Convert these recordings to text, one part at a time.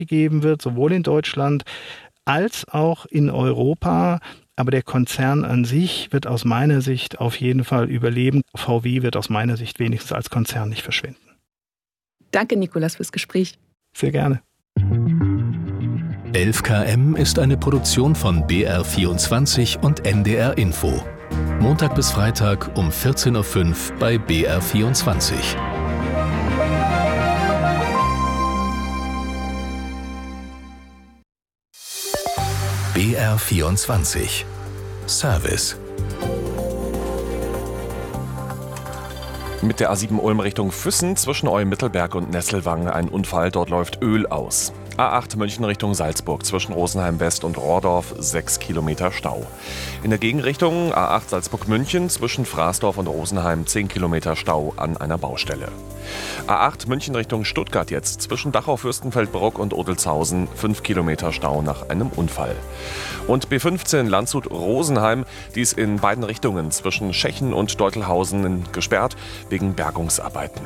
gegeben wird, sowohl in Deutschland als auch in Europa. Aber der Konzern an sich wird aus meiner Sicht auf jeden Fall überleben. VW wird aus meiner Sicht wenigstens als Konzern nicht verschwinden. Danke, Nikolaus, fürs Gespräch. Sehr gerne. 11 km ist eine Produktion von BR24 und NDR Info. Montag bis Freitag um 14.05 Uhr bei BR24. BR24 Service. Mit der A7 Ulm Richtung Füssen zwischen Eulen-Mittelberg und Nesselwang ein Unfall, dort läuft Öl aus. A8 München Richtung Salzburg zwischen Rosenheim West und Rohrdorf 6 Kilometer Stau. In der Gegenrichtung A8 Salzburg-München zwischen Fraßdorf und Rosenheim 10 Kilometer Stau an einer Baustelle. A8 München Richtung Stuttgart jetzt zwischen Dachau-Fürstenfeldbruck und Odelzhausen 5 Kilometer Stau nach einem Unfall. Und B15 Landshut-Rosenheim, dies in beiden Richtungen zwischen Schechen und Deutelhausen gesperrt wegen Bergungsarbeiten.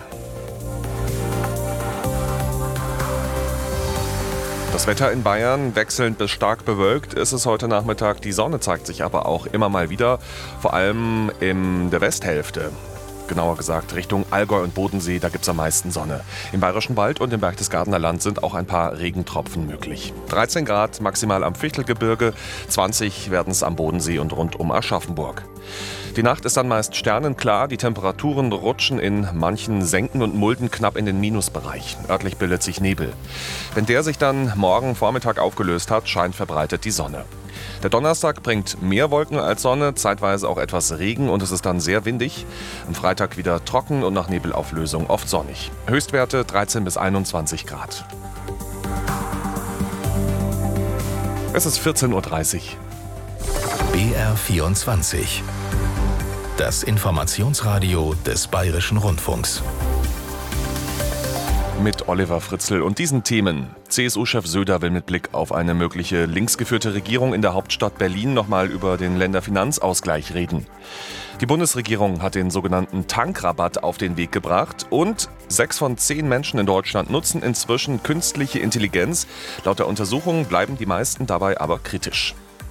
Das Wetter in Bayern wechselnd bis stark bewölkt ist es heute Nachmittag. Die Sonne zeigt sich aber auch immer mal wieder, vor allem in der Westhälfte. Genauer gesagt Richtung Allgäu und Bodensee, da gibt es am meisten Sonne. Im Bayerischen Wald und im Berchtesgadener Land sind auch ein paar Regentropfen möglich. 13 Grad maximal am Fichtelgebirge, 20 werden es am Bodensee und rund um Aschaffenburg. Die Nacht ist dann meist sternenklar, die Temperaturen rutschen in manchen Senken und Mulden knapp in den Minusbereich. Örtlich bildet sich Nebel. Wenn der sich dann morgen Vormittag aufgelöst hat, scheint verbreitet die Sonne. Der Donnerstag bringt mehr Wolken als Sonne, zeitweise auch etwas Regen und es ist dann sehr windig. Am Freitag wieder trocken und nach Nebelauflösung oft sonnig. Höchstwerte 13 bis 21 Grad. Es ist 14.30 Uhr. BR24. Das Informationsradio des Bayerischen Rundfunks. Mit Oliver Fritzl und diesen Themen. CSU-Chef Söder will mit Blick auf eine mögliche linksgeführte Regierung in der Hauptstadt Berlin nochmal über den Länderfinanzausgleich reden. Die Bundesregierung hat den sogenannten Tankrabatt auf den Weg gebracht und 6 von 10 Menschen in Deutschland nutzen inzwischen künstliche Intelligenz. Laut der Untersuchung bleiben die meisten dabei aber kritisch.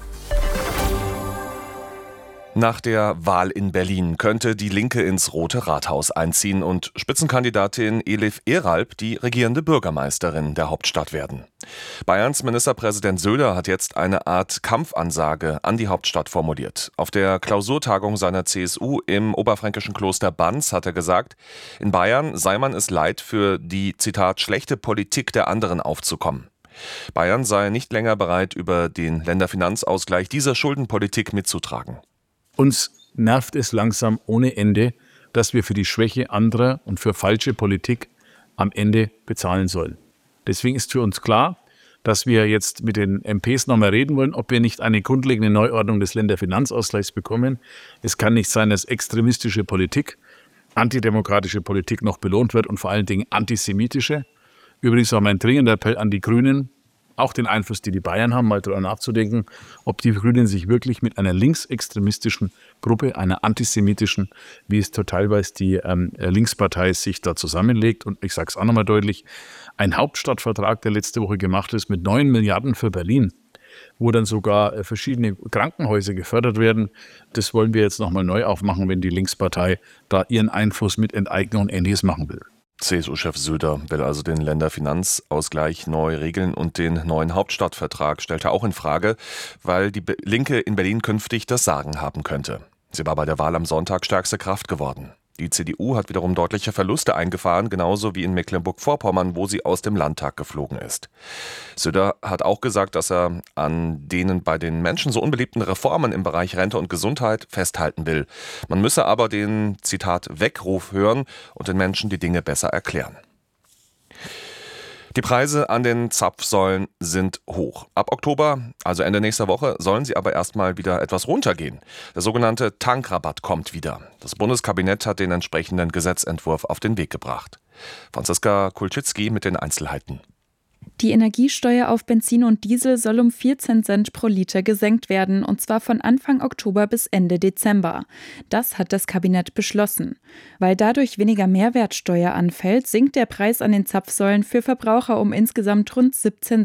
Nach der Wahl in Berlin könnte die Linke ins Rote Rathaus einziehen und Spitzenkandidatin Elif Eralp die regierende Bürgermeisterin der Hauptstadt werden. Bayerns Ministerpräsident Söder hat jetzt eine Art Kampfansage an die Hauptstadt formuliert. Auf der Klausurtagung seiner CSU im oberfränkischen Kloster Banz hat er gesagt, in Bayern sei man es leid, für die, Zitat, schlechte Politik der anderen aufzukommen. Bayern sei nicht länger bereit, über den Länderfinanzausgleich dieser Schuldenpolitik mitzutragen. Uns nervt es langsam ohne Ende, dass wir für die Schwäche anderer und für falsche Politik am Ende bezahlen sollen. Deswegen ist für uns klar, dass wir jetzt mit den MPs nochmal reden wollen, ob wir nicht eine grundlegende Neuordnung des Länderfinanzausgleichs bekommen. Es kann nicht sein, dass extremistische Politik, antidemokratische Politik noch belohnt wird und vor allen Dingen antisemitische. Übrigens auch mein dringender Appell an die Grünen, auch den Einfluss, die Bayern haben, mal darüber nachzudenken, ob die Grünen sich wirklich mit einer linksextremistischen Gruppe, einer antisemitischen, wie es teilweise die Linkspartei sich da zusammenlegt. Und ich sage es auch nochmal deutlich, ein Hauptstadtvertrag, der letzte Woche gemacht ist, mit 9 Milliarden für Berlin, wo dann sogar verschiedene Krankenhäuser gefördert werden, das wollen wir jetzt nochmal neu aufmachen, wenn die Linkspartei da ihren Einfluss mit Enteignung und Ähnliches machen will. CSU-Chef Söder will also den Länderfinanzausgleich neu regeln und den neuen Hauptstadtvertrag stellt er auch in Frage, weil die Linke in Berlin künftig das Sagen haben könnte. Sie war bei der Wahl am Sonntag stärkste Kraft geworden. Die CDU hat wiederum deutliche Verluste eingefahren, genauso wie in Mecklenburg-Vorpommern, wo sie aus dem Landtag geflogen ist. Söder hat auch gesagt, dass er an denen bei den Menschen so unbeliebten Reformen im Bereich Rente und Gesundheit festhalten will. Man müsse aber den, Zitat, Weckruf hören und den Menschen die Dinge besser erklären. Die Preise an den Zapfsäulen sind hoch. Ab Oktober, also Ende nächster Woche, sollen sie aber erstmal wieder etwas runtergehen. Der sogenannte Tankrabatt kommt wieder. Das Bundeskabinett hat den entsprechenden Gesetzentwurf auf den Weg gebracht. Franziska Kulczycki mit den Einzelheiten. Die Energiesteuer auf Benzin und Diesel soll um 14 Cent pro Liter gesenkt werden, und zwar von Anfang Oktober bis Ende Dezember. Das hat das Kabinett beschlossen. Weil dadurch weniger Mehrwertsteuer anfällt, sinkt der Preis an den Zapfsäulen für Verbraucher um insgesamt rund 17